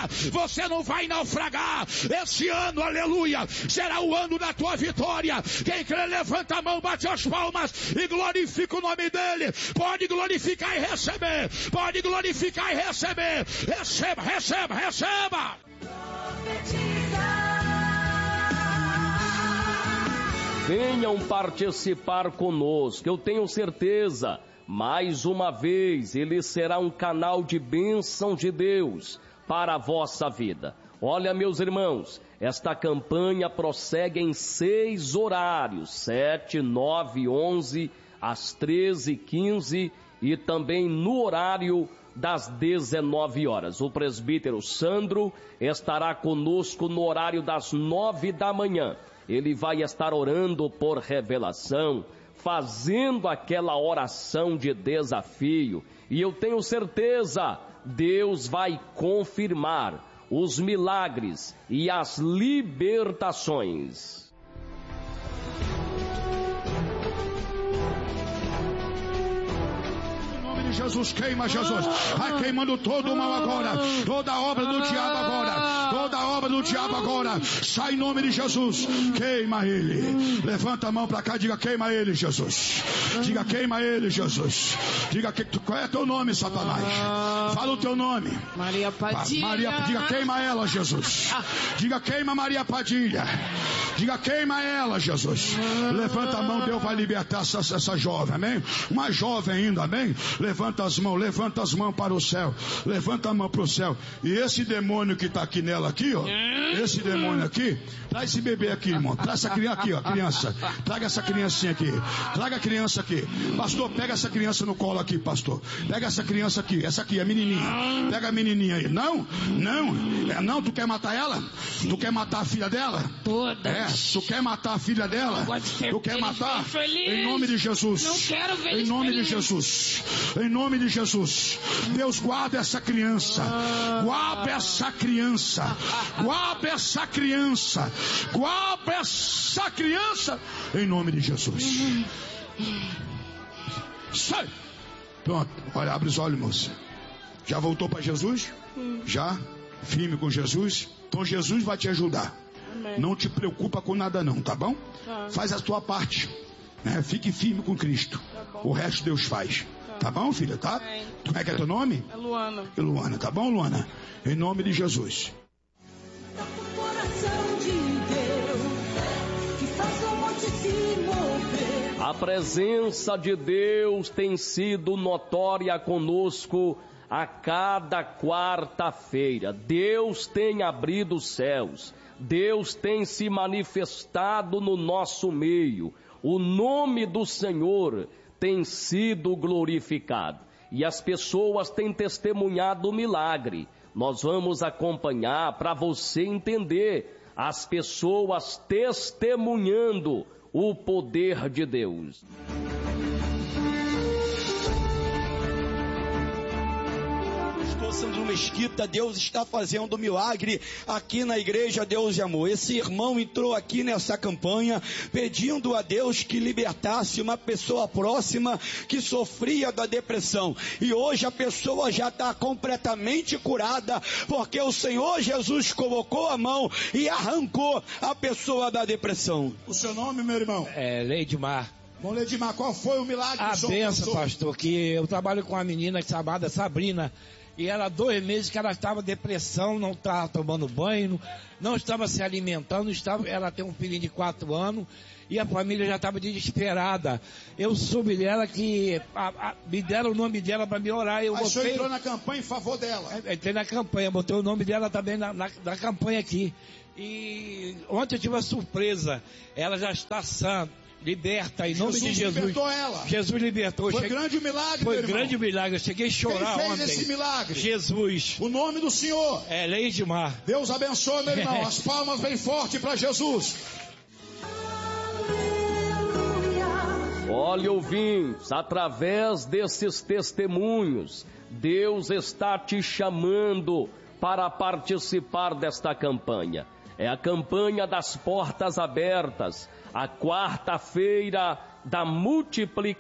você não vai naufragar. Esse ano, aleluia, será o ano da tua vitória. Quem crê, levanta a mão, bate as palmas e glorifica o nome dele. Pode glorificar e receber. Pode glorificar e receber. Receba, receba, receba. Venham participar conosco, eu tenho certeza, mais uma vez, ele será um canal de bênção de Deus para a vossa vida. Olha, meus irmãos, esta campanha prossegue em 6 horários, 7, 9, 11, às 13h15 e também no horário das 19 horas. O presbítero Sandro estará conosco no horário das 9 da manhã. Ele vai estar orando por revelação, fazendo aquela oração de desafio. E eu tenho certeza, Deus vai confirmar os milagres e as libertações. Jesus, queima, Jesus. Vai queimando todo o mal agora. Toda a obra do diabo agora. Toda a obra do diabo agora. Sai em nome de Jesus. Queima ele. Levanta a mão para cá e diga: queima ele, Jesus. Diga: queima ele, Jesus. Diga: qual é teu nome, Satanás? Fala o teu nome. Maria Padilha. Diga: queima ela, Jesus. Diga: queima Maria Padilha. Diga: queima ela, Jesus. Levanta a mão, Deus vai libertar essa jovem, amém? Uma jovem ainda, amém? Levanta as mãos para o céu. Levanta a mão para o céu. E esse demônio que está aqui nela, aqui, ó. Esse demônio aqui, traz esse bebê aqui, irmão. Traz essa criança aqui, ó, criança. Traga essa criancinha aqui. Traga a criança aqui. Pastor, pega essa criança no colo aqui, pastor. Pega essa criança aqui. Essa aqui, a menininha. Pega a menininha aí. Não, tu quer matar ela? Tu quer matar a filha dela? Toda. Tu quer matar a filha dela? Tu quer matar? Em nome de Jesus. Não quero ver em nome de Jesus. Em nome de Jesus. Deus, guarda essa criança. Guarda essa criança. Guarda essa criança. Guarda essa criança. Em nome de Jesus. Sai. Pronto. Olha, abre os olhos, moça. Já voltou para Jesus? Já? Firme com Jesus? Então Jesus vai te ajudar. Amém. Não te preocupa com nada não, tá bom? Faz a tua parte, né? Fique firme com Cristo. O resto Deus faz. Tá bom, filha? Tá? Como é que é teu nome? É Luana. Luana, tá bom, Luana? Em nome de Jesus. A presença de Deus tem sido notória conosco a cada quarta-feira. Deus tem abrido os céus. Deus tem se manifestado no nosso meio. O nome do Senhor tem sido glorificado. E as pessoas têm testemunhado o milagre. Nós vamos acompanhar para você entender as pessoas testemunhando o poder de Deus. Sandro Mesquita, Deus está fazendo um milagre aqui na igreja Deus de Amor. Esse irmão entrou aqui nessa campanha pedindo a Deus que libertasse uma pessoa próxima que sofria da depressão, e hoje a pessoa já está completamente curada, porque o Senhor Jesus colocou a mão e arrancou a pessoa da depressão. O seu nome, meu irmão? É Leidmar. Bom, Leidmar, qual foi o milagre? A benção, pastor, que eu trabalho com uma menina chamada Sabrina. E ela, 2 meses que ela estava em depressão, não estava tomando banho, não estava se alimentando, ela tem um filhinho de 4 anos e a família já estava desesperada. Eu soube dela que me deram o nome dela para me orar. Mas o senhor entrou na campanha em favor dela? Entrei na campanha, botei o nome dela também na campanha aqui. E ontem eu tive uma surpresa, ela já está sã, liberta em nome de Jesus. Jesus libertou ela. Jesus libertou. Foi grande o milagre, Foi meu irmão. grande o milagre. Eu cheguei a chorar ontem. Quem ontem. fez esse milagre? Jesus. O nome do Senhor? É Leidmar. Deus abençoe, meu irmão. As palmas bem forte para Jesus. Olha, ouvintes, através desses testemunhos, Deus está te chamando para participar desta campanha. É a campanha das portas abertas, a quarta-feira da multiplicação.